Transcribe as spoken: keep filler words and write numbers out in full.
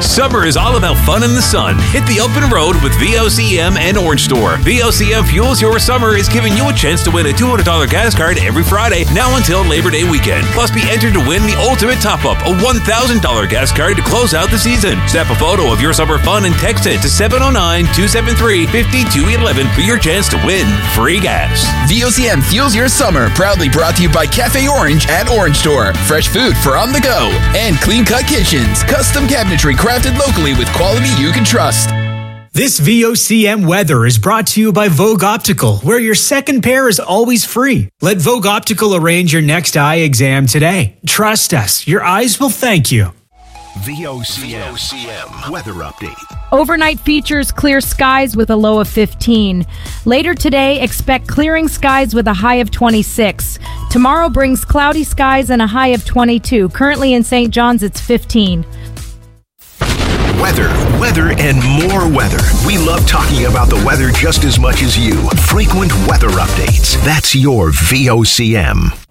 Summer is all about fun in the sun. Hit the open road with V O C M and Orange Store. V O C M Fuels Your Summer is giving you a chance to win a two hundred dollars gas card every Friday, now until Labor Day weekend. Plus, be entered to win the ultimate top-up, a one thousand dollars gas card to close out the season. Snap a photo of your summer fun and text it to seven oh nine, two seven three, five two one one for your chance to win free gas. V O C M Fuels Your Summer, proudly brought to you by Cafe Orange at Orange Store. Fresh food for on the go. And Clean Cut Kitchens, custom cabinetry crafted locally with quality you can trust. This V O C M weather is brought to you by Vogue Optical, where your second pair is always free. Let Vogue Optical arrange your next eye exam today. Trust us, your eyes will thank you. V O C M weather update. Overnight features clear skies with a low of fifteen. Later today, expect clearing skies with a high of twenty-six. Tomorrow brings cloudy skies and a high of twenty-two. Currently in Saint John's, it's fifteen. Weather, weather, and more weather. We love talking about the weather just as much as you. Frequent weather updates. That's your V O C M.